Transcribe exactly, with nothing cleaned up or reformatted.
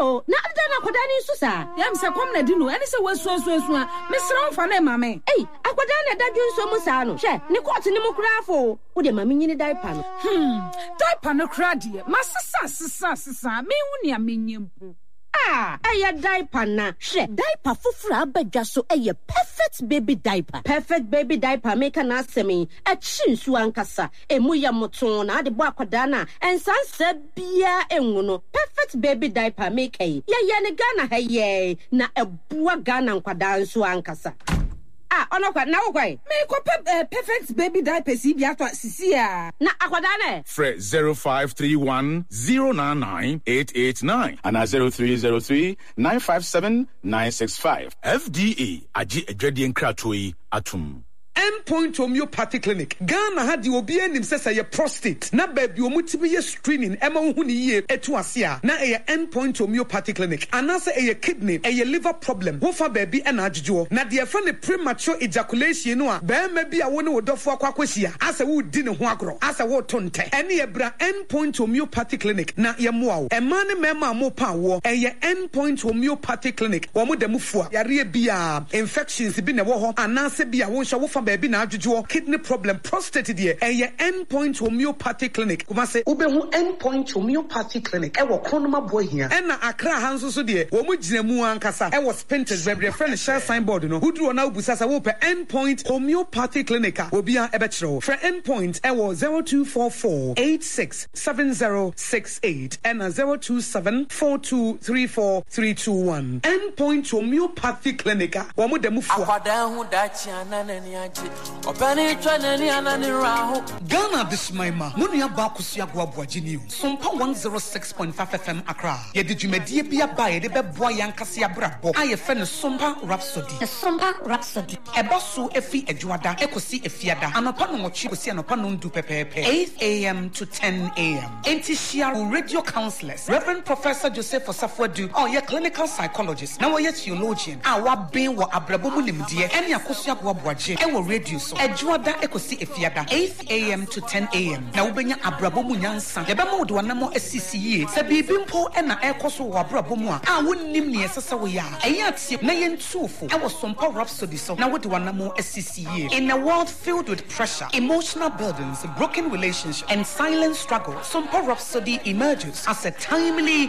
o na ada na akoda ni so sa yam se kom na di no ene se wasu asu asu a mesra mfa na ma me ei akoda na da dwunso mu sa no hwe ne court ni mu krafo wo de ma me nyini diaper no hmm diaper no kra de masesa sesa sesa me hu ne amenyempo ah aya diaper na hwe diaper fufura abadwa so eye perfect baby diaper perfect baby diaper make na asemi a chinsu ankasa emu ya moton na ade bo akoda na ensansa bia enwu no perfect baby diaper make ye ye ne Ghana ha ye na ebua Ghana nkwada nso ankasa ah ono kwa na wo kwa me ko perfect baby diaper si bia to sisi a na akoda na Fre zero five three one zero nine nine eight eight nine and zero three zero three nine five seven nine six five. F D A agi edwade nkratoi atum. Endpoint Homeopathy Clinic. Ghana had the obi enim say say prostate. Na baby omutibi ye screening ema hu ni ye etu asia. Na e Endpoint Homeopathy Clinic. Anase e kidney, e liver problem. Wo fa baby e na adjujo. Na de fa ne premature ejaculation no a be ma bi a wo ne wodofo akwakwahia. Asa wo di ne ho agro. Asa wo tonte. Ene ye bra Endpoint Homeopathy Clinic. Na ye moa wo. E ma ne mema mo pa wo. E ye Endpoint Homeopathy Clinic. Wo mo dem fua. Yare bia infections bi ne wo ho. Anase bia wo hwa wo fa baby na adjujo kidney problem prostate de e Endpoint Homeopathy Clinic kuma se ubehu Endpoint Homeopathy Clinic e wo kronoma boy hia e na Accra hanso so de wo mu gina mu ankasa e wo Spintex bebre friend share signboard no huduro na ubusa sa wo pe Endpoint Homeopathy Clinic obia e be kire for Endpoint e wo zero two four four eight six seven zero six eight and zero two seven four two three four three two one. Endpoint Homeopathy Clinic wo mu dem fu akwada hu da chia na na ni Opani twanani anani raho Ghana this maima Munia bakusia guabuaji new Sumpa one oh six point five F M Accra Ye di jumedie bia ba ye de beboa yankasi brabo aye fe ne Sumpa Rhapsody the Sumpa Rhapsody eba so efi edwada ekosi efiada anopa no mochi kosi anopa no ndu pepepe eight a m to ten a m enti share radio counselors Reverend Professor Joseph Osafwadu oh ye clinical psychologist na wo ye theologian a wa ben wo abrabo mu nimdie ene akosia guabuaji ewo radio so edwada ekosi efiada eight a m to ten a m na wobenya abrabo mu nyansa ye be ma wode wanamo asisi ye se bibi mpo e na ekoso wo abrabo mu a a wonnim ne yesesa wo ya eya atie na ye ntufo e wo Sumpa Rhapsody so na wode wanamo asisi ye in a world filled with pressure emotional burdens broken relationships and silent struggle Sumpa Rhapsody emerges as a timely